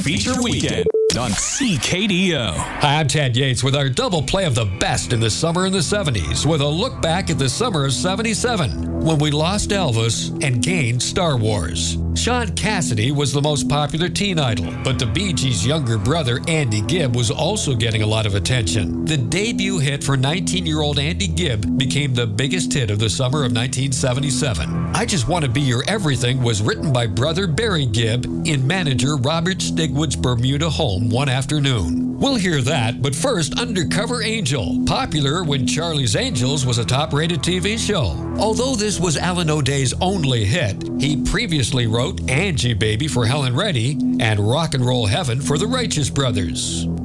Feature Weekend on CKDO. Hi, I'm Ted Yates with our double play of the best in the summer in the 70s with a look back at the summer of 77 when we lost Elvis and gained Star Wars. Sean Cassidy was the most popular teen idol, but the Bee Gees' younger brother, Andy Gibb, was also getting a lot of attention. The debut hit for 19-year-old Andy Gibb became the biggest hit of the summer of 1977. I Just Want to Be Your Everything was written by brother Barry Gibb in manager Robert Stigwood's Bermuda home one afternoon. We'll hear that, but first, Undercover Angel, popular when Charlie's Angels was a top-rated TV show. Although this was Alan O'Day's only hit, he previously wrote Angie Baby for Helen Reddy and Rock and Roll Heaven for the Righteous Brothers.